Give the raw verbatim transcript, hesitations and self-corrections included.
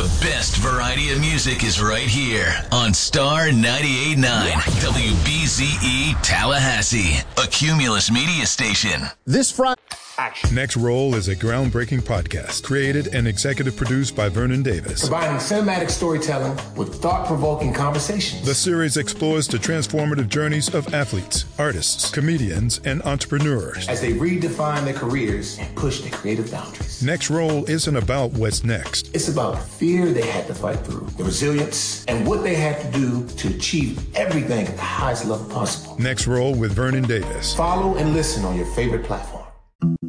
The best variety of music is right here on Star ninety-eight point nine, W B Z E Tallahassee, a Cumulus media station. This Friday. Action. Next Roll is a groundbreaking podcast created and executive produced by Vernon Davis. Combining cinematic storytelling with thought-provoking conversations. The series explores the transformative journeys of athletes, artists, comedians, and entrepreneurs as they redefine their careers and push their creative boundaries. Next Roll isn't about what's next. It's about the fear they had to fight through, the resilience, and what they had to do to achieve everything at the highest level possible. Next Roll with Vernon Davis. Follow and listen on your favorite platform.